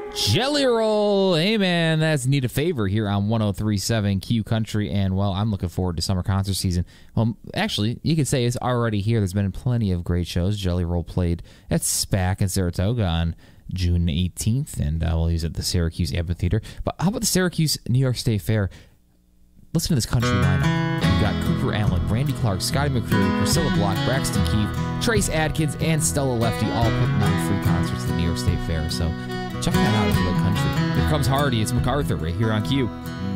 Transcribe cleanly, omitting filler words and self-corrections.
Jelly Roll. Hey, man, that's Need a Favor here on 103.7 Q Country. And, well, I'm looking forward to summer concert season. Well, actually, you could say it's already here. There's been plenty of great shows. Jelly Roll played at SPAC in Saratoga on June 18th, and we'll use it at the Syracuse Amphitheater. But how about the Syracuse New York State Fair? Listen to this country lineup. We've got Cooper Allen, Brandy Clark, Scotty McCreery, Priscilla Block, Braxton Keefe, Trace Adkins, and Stella Lefty, all putting on free concerts at the New York State Fair. So check that out if you like country. Here comes Hardy. It's MacArthur right here on Q.